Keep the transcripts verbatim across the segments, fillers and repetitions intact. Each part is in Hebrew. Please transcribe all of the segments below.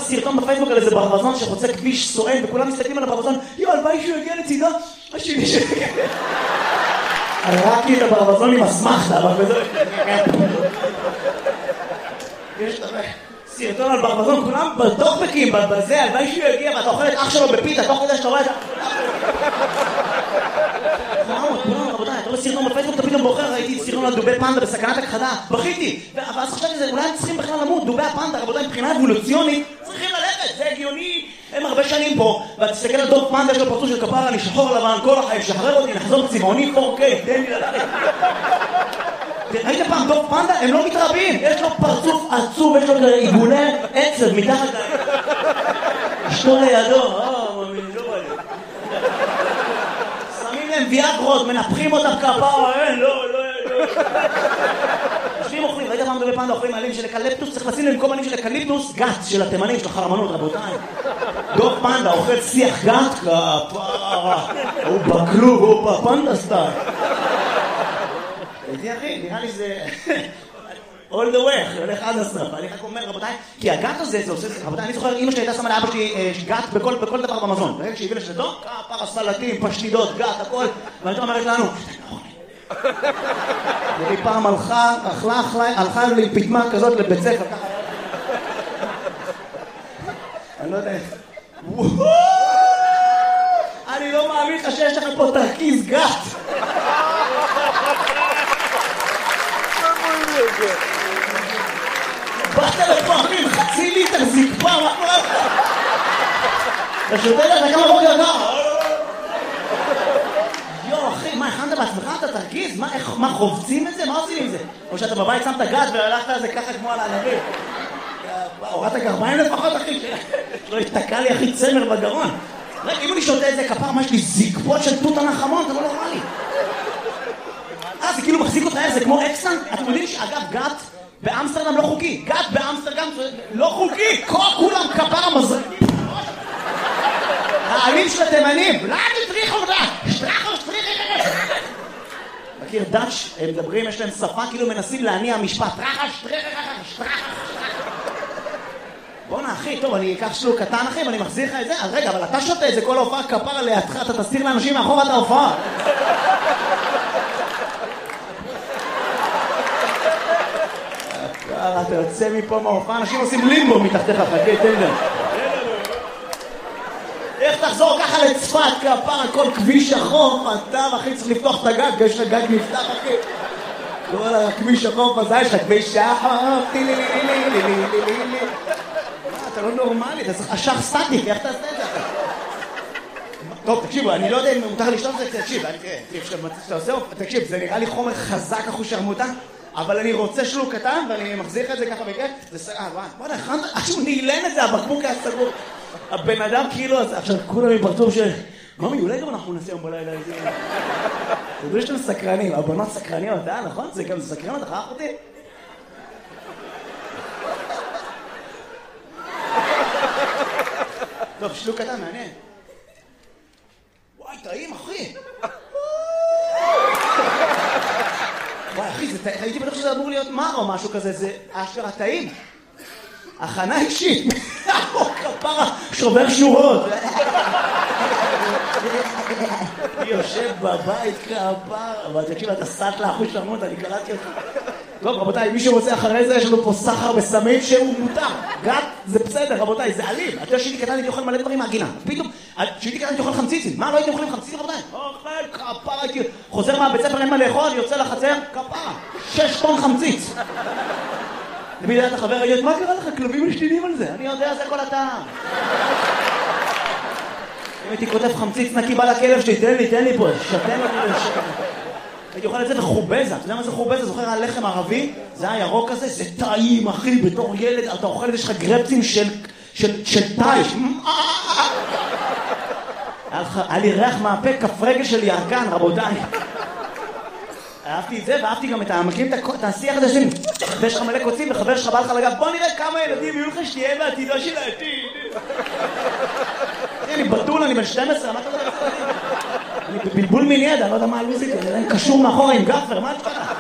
סרטון בפייסבוק על איזה ברווזון שחוצה כביש סואן, וכולם מסתכלים על הברווזון, יו, הלוואי שהוא יגיע לצידו, השני ש... הראקתי את הברווזון עם הסמכת, אבל בזה... יש סרטון על ברווזון, כולם בטוקבקים, בזה, הלוואי שהוא יגיע, ואתה אוכל את אח שלו בפיתה, תוך כדי שאתה רואה את ה... כולם, רבותיי, אתה רואה סרטון בפייסבוק, אתה פתאום בוחר, ראיתי סרטון על דובי פנדה בסכנת הכחדה, בכיתי, ואז חשבתי שזה, אולי הם צריכים בכלל למות, דובי הפנדה, רבותיי, מבחינה אבולוציונית, צריכים ללכת, זה הגיוני, הם הרבה שנים פה, ואתה תסתכל על דוב פנדה, יש לו פרצוף של כפרה, אני שחור לבן, כל החיים, שחרר אותי, נחזור צבעוני פור קיי, תן לי ללכת. ראית פעם דוב פנדה? הם לא מתרבים, יש לו פרצוף עצוב, יש לו עיגולי עצב מתחת להם. אשתו לידו, אה, מאמין, לא בא לי. שמים להם ויאגרות, מנפחים אותם כפרה, אין, לא, לא, לא. יושבים אוכלים, ראית פעם דובי פנדה אוכלים עלים של אקליפטוס, צריך לשים להם במקום עלים של אקליפטוס, גת של התימנים, של החרמנות, רבותיי. דוב פנדה אוכל שיח גת, כפרה, הוא בכלוב, הוא בפנדה סטייל. זה אחי, נראה לי זה... all the way, הולך עד הסוף. אני רק אומר, רבותיי, כי הגת הזה, זה עושה... רבותיי, אני זוכר, אמא שלי הייתה שמה לאבא שלי גת בכל דבר במזון. ברגע שהיא הביאה לשלטו, כפרה, סלטים, פשטידות, גת, הכל. ואתה אומרת לנו, והיא פעם הלכה, אכלה, הלכה לי פתמה כזאת לבית ספר, ככה. אני לא יודע... אני לא מאמין לך שיש לך פה תרכיז גת. באת לפעמים חצי ליטר זקפה, מה קורה לך? אתה שותה לך כמה בוקר ככה? יו אחי, מה הכנת בעצמך? אתה תרגיז? מה חובצים את זה? מה עושים עם זה? או שאתה בבית שמת גת והלכת על זה ככה כמו על הענבים? הורדת גרביים לפחות אחי? לא התתקע לי אחי צמר בגרון. רגע, אם אני שותה את זה כפר, מה יש לי זקפות של תות הנחמון? זה לא נורמלי. אה, זה כאילו מחזיק אותך, זה כמו אקסטן? אתם יודעים שאגב, גת באמסטרדם לא חוקי. גת באמסטרדם לא חוקי. כולם כפר המזרקים. העלים של התימנים. לא, תטריחו אותה. שטרחו, שטריחו. מכיר דאץ', הם מדברים, יש להם שפה, כאילו מנסים להניע משפט. טרחה, שטריחו, שטרחו. בוא'נה אחי, טוב, אני אקח שלוק קטן אחי, ואני מחזיר לך את זה. אז רגע, אבל אתה שותה את זה כל ההופעה כפר לידך, אתה תסתיר לאנשים מאחור את ההופעה. אתה יוצא מפה מההופעה, אנשים עושים לימבו מתחתיך, חכה, תן להם. איך תחזור ככה לצפת, כפר, כל כביש החוף, אתה אחי צריך לפתוח את הגג, יש לך גג נפתח אחי. כל הכביש החוף הזה, יש לך כביש החוף, טילי לי לי לי לי לי לי לי. אתה לא נורמלי, אתה צריך אשך סטטיק, איך תעשה את זה? טוב, תקשיבו, אני לא יודע אם מותר לשתות את זה, תקשיב, תקשיב, זה נראה לי חומר חזק אחוז שרמוטה, אבל אני רוצה שלוק קטן, ואני מחזיר לך את זה ככה בכיף, זה סגר, בוא נכן, עכשיו נעלן את זה, הבקבוק היה סגור. הבן אדם כאילו, עכשיו כולם מפרצוף של... ממי, אולי גם אנחנו נעשה יום בלילה איזה... זה דו שאתם סקרנים, הבנות סקרניות, אה, נכון? זה גם סקרן אותך, אח אותי? טוב, שלוק קטן, מעניין. וואי, טעים, אחי. וואי, אחי, הייתי בטוח שזה אמור להיות מר או משהו כזה, זה אשכרה טעים. הכנה אישית. כפרה, שובר שורות. יושב בבית כפרה. אבל תקשיב, אתה סט לאחוז שרמות, אני קלטתי אותך. טוב, רבותיי, מי שרוצה אחרי זה, יש לנו פה סחר בסמים שהוא מותר. גת, זה בסדר, רבותיי, זה אלים. אתה יודע שהייתי קטן, הייתי אוכל מלא דברים מהגינה. פתאום, שהייתי קטן, הייתי אוכל חמציצים. מה, לא הייתי אוכלים חמציצים, רבותיי? אוכל, כפרה, הייתי... חוזר מהבית ספר, אין מה לאכול, יוצא לחצר, כפרה. שש טון חמציץ. תמיד היה את החבר, ראית, מה קרה לך? כלבים משתינים על זה. אני יודע, זה כל הטעם. אם הייתי כותב חמציץ נקי בא לכלב שלי, תן לי, תן לי פה, שתן לי לשקר. הייתי אוכל את זה וחובזה. אתה יודע מה זה חובזה? זוכר הלחם הערבי? זה הירוק הזה, זה טעים, אחי, בתור ילד, אתה אוכל את זה, יש לך גרפצים של טייש. היה לי ריח מהפה, כף רגל של ירקן, רבותיי. אהבתי את זה, ואהבתי גם את המקים את השיח הזה שלי. ויש לך מלא קוצים וחבר שלך בא לך לגב, בוא נראה כמה ילדים יהיו לך שתהיה בעתידו של העתיד. אני בטול, אני בן שתים עשרה, מה אתה יודע? אני בבלבול מיני, אני לא יודע מה הלוזית, אני קשור מאחורה עם גפר, מה את קרה?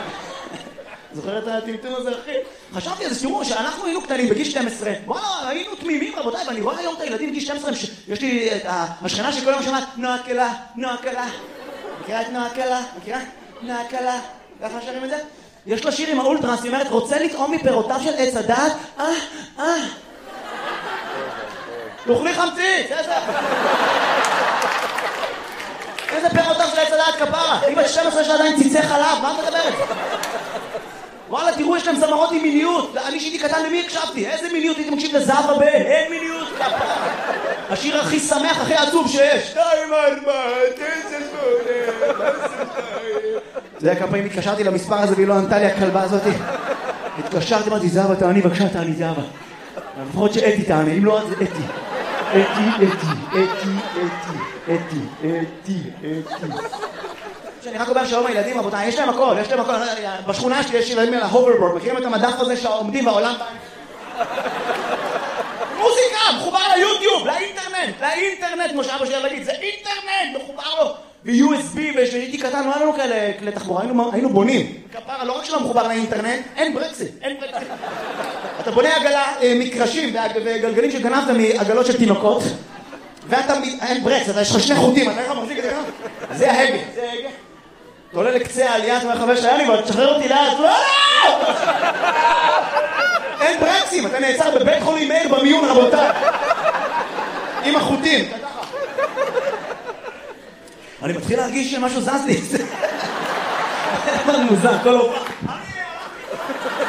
זוכר את הטמטום הזה, אחי? חשבתי על זה, תראו, שאנחנו היינו קטנים בגיל שתים עשרה, וואלה, היינו תמימים רבותיי, ואני רואה היום את הילדים גיל שתים עשרה, יש לי את השכנה שכל יום שומעת נועה קלה, נועה קלה. מכירה את נועה קלה? מכירה? נועה קלה. ככה שרים את זה? יש לה שיר עם האולטרס, היא אומרת, רוצה לטעום מפירותיו של עץ הדעת? אה, אה. תאכלי חמצית, איזה... איזה פירותיו של עץ הדעת כפרה? היא בת שתים עשרה יש לה עדיין ציצי חלב, מה את מדברת? וואלה, תראו, יש להם זמרות עם מיניות. אני שהייתי קטן, למי הקשבתי? איזה מיניות? הייתי מקשיב לזהבה בן. אין מיניות כפרה. השיר הכי שמח, הכי עצוב שיש. שתיים ארבע, תשע שמונה. זה היה כמה פעמים התקשרתי למספר הזה והיא לא ענתה לי הכלבה הזאת. התקשרתי, אמרתי, זהבה, תעני, בבקשה, תעני, זהבה. לפחות שאתי תעני, אם לא, אז אתי. אתי, אתי, אתי, אתי, אתי, אתי, אתי. אני רק אומר שלום הילדים, רבותיי, יש להם הכל, יש להם הכל. בשכונה שלי יש ילדים על ההוברבורד, מכירים את המדף הזה שעומדים בעולם? מוזיקה, מחובר ליוטיוב, לאינטרנט, לאינטרנט, כמו שאבא שלי להגיד, זה אינטרנט, מחובר לו. ב-יו אס בי, ושהייתי קטן, לא היה לנו כאלה כלי תחבורה, היינו בונים. כפרה, לא רק שלא מחובר לאינטרנט, אין ברקסים, אין ברקסים. אתה בונה עגלה, מקרשים וגלגלים שגנבת מעגלות של תינוקות, ואתה, אין ברקס, אתה יש לך שני חוטים, אתה איך מחזיק את זה ככה? זה ההגה, זה ההגה. אתה עולה לקצה העלייה, אתה אומר חבר שהיה לי, ותשחרר אותי לאט, לא, לא! אין ברקסים, אתה נעצר בבית חולים מאיר במיון, רבותיי. עם החוטים. אני מתחיל להרגיש שמשהו זז לי. זה מוזר, כל הופעה.